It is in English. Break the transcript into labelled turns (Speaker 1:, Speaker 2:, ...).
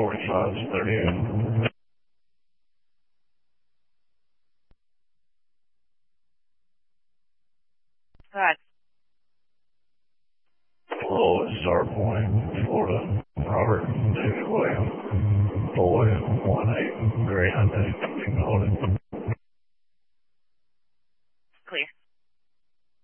Speaker 1: 45 is 38.
Speaker 2: Good.
Speaker 1: Hello, this is our point, Florida. Robert David William, Boy, 1-8, Grand, acknowledged.